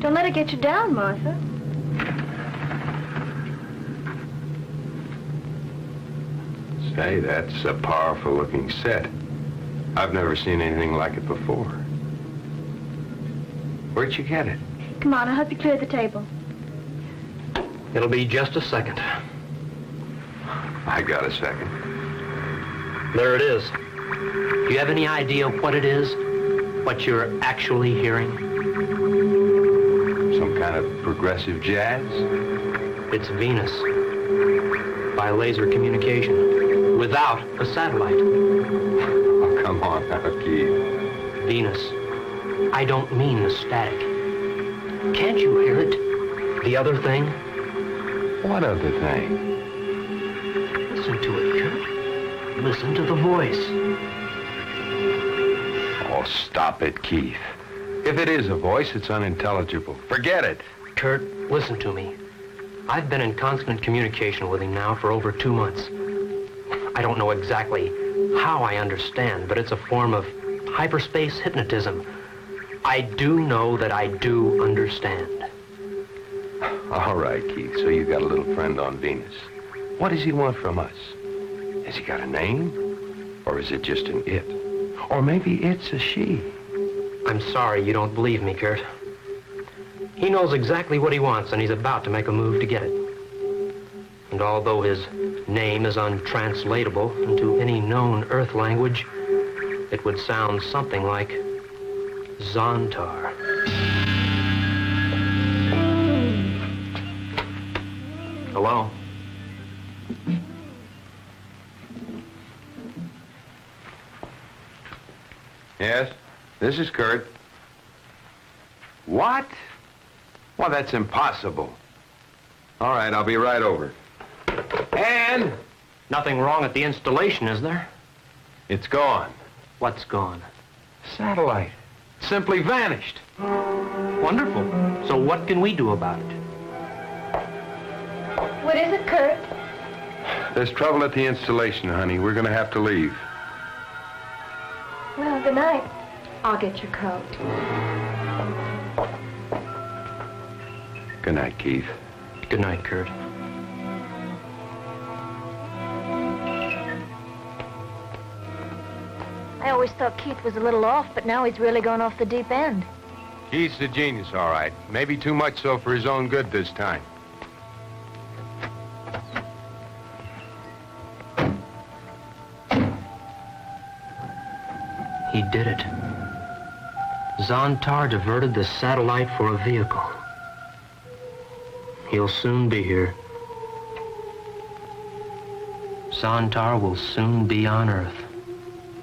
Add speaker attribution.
Speaker 1: Don't let it get you down, Martha.
Speaker 2: Say, that's a powerful-looking set. I've never seen anything like it before. Where'd you get it?
Speaker 1: Come on, I'll help you clear the table.
Speaker 3: It'll be just a second.
Speaker 2: I got a second.
Speaker 3: There it is. Do you have any idea what it is? What you're actually hearing?
Speaker 2: Some kind of progressive jazz?
Speaker 3: It's Venus. By laser communication. Without a satellite.
Speaker 2: Oh, come on now, Keith.
Speaker 3: Venus. I don't mean the static. Can't you hear it? The other thing?
Speaker 2: What other thing?
Speaker 3: Listen to it, Kurt. Listen to the voice.
Speaker 2: Oh, stop it, Keith. If it is a voice, it's unintelligible. Forget it.
Speaker 3: Kurt, listen to me. I've been in constant communication with him now for over 2 months. I don't know exactly how I understand, but it's a form of hyperspace hypnotism. I do know that I do understand.
Speaker 2: All right, Keith, so you got a little friend on Venus. What does he want from us? Has he got a name? Or is it just an it? Or maybe it's a she?
Speaker 3: I'm sorry you don't believe me, Kurt. He knows exactly what he wants, and he's about to make a move to get it. And although his name is untranslatable into any known Earth language, it would sound something like Zontar. Hello?
Speaker 2: Yes, this is Kurt. What? Well, that's impossible. All right, I'll be right over. And
Speaker 3: Nothing wrong at the installation, is there?
Speaker 2: it's gone.
Speaker 3: What's gone?
Speaker 2: Satellite. Simply vanished.
Speaker 3: Wonderful. So what can we do about it?
Speaker 1: What is it, Kurt?
Speaker 2: There's trouble at the installation, honey. We're gonna have to leave.
Speaker 1: Well, good night. I'll get your coat.
Speaker 2: Good night, Keith.
Speaker 3: Good night, Kurt.
Speaker 1: I always thought Keith was a little off, but now he's really gone off the deep end.
Speaker 2: Keith's a genius, all right. Maybe too much so for his own good this time.
Speaker 3: He did it. Zontar diverted the satellite for a vehicle. He'll soon be here. Zontar will soon be on Earth.